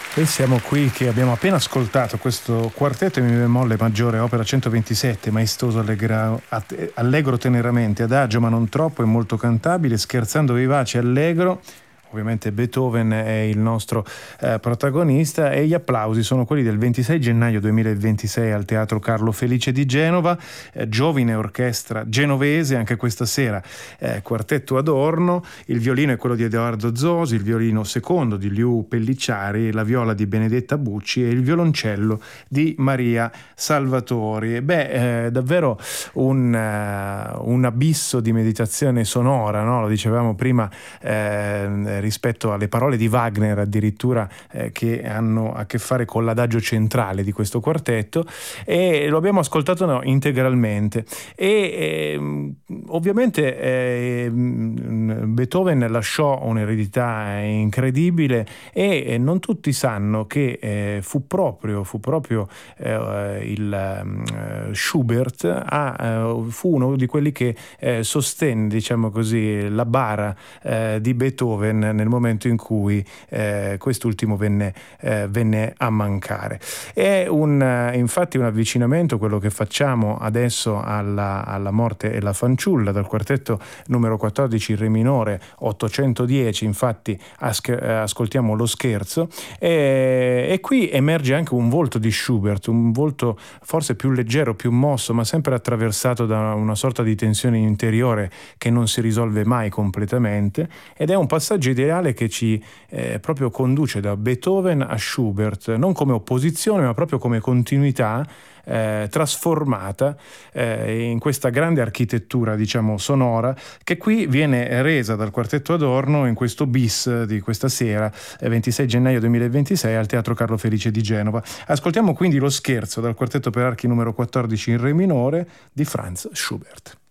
E siamo qui che abbiamo appena ascoltato questo quartetto in mi bemolle maggiore, opera 127, maestoso allegro teneramente, adagio ma non troppo e molto cantabile, scherzando vivace allegro. Ovviamente Beethoven è il nostro protagonista, e gli applausi sono quelli del 26 gennaio 2026 al Teatro Carlo Felice di Genova, giovine orchestra genovese anche questa sera, quartetto Adorno, il violino è quello di Edoardo Zosi, il violino secondo di Liu Pellicciari, la viola di Benedetta Bucci e il violoncello di Maria Salvatori. Davvero un abisso di meditazione sonora, no? Lo dicevamo prima, rispetto alle parole di Wagner addirittura, che hanno a che fare con l'adagio centrale di questo quartetto, e lo abbiamo ascoltato integralmente. Ovviamente Beethoven lasciò un'eredità incredibile, e non tutti sanno che fu proprio il Schubert fu uno di quelli che sostenne, diciamo così, la bara di Beethoven nel momento in cui quest'ultimo venne a mancare. È infatti un avvicinamento quello che facciamo adesso alla morte e la fanciulla, dal quartetto numero 14 in re minore 810. Infatti ascoltiamo lo scherzo, e qui emerge anche un volto di Schubert, un volto forse più leggero, più mosso, ma sempre attraversato da una sorta di tensione interiore che non si risolve mai completamente, ed è un passaggio ideale che ci proprio conduce da Beethoven a Schubert, non come opposizione ma proprio come continuità trasformata in questa grande architettura, diciamo, sonora, che qui viene resa dal quartetto Adorno in questo bis di questa sera, 26 gennaio 2026 al Teatro Carlo Felice di Genova. Ascoltiamo quindi lo scherzo dal quartetto per archi numero 14 in re minore di Franz Schubert.